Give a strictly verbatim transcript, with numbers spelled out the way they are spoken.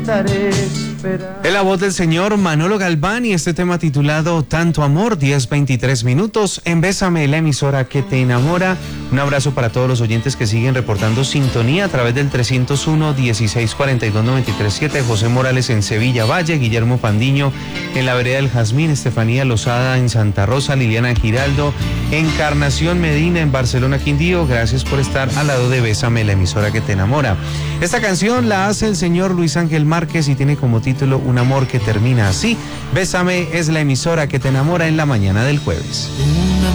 Es la voz del señor Manolo Galván y este tema titulado Tanto Amor, diez veintitrés minutos en Bésame, la emisora que te enamora. Un abrazo para todos los oyentes que siguen reportando sintonía a través del trescientos uno, dieciséis cuarenta y dos, noventa y tres siete. José Morales en Sevilla Valle, Guillermo Pandiño en la vereda del Jazmín, Estefanía Lozada en Santa Rosa, Liliana Giraldo, Encarnación Medina en Barcelona Quindío. Gracias por estar al lado de Bésame, la emisora que te enamora. Esta canción la hace el señor Luis Ángel Márquez y tiene como título Un amor que termina así. Bésame es la emisora que te enamora en la mañana del jueves.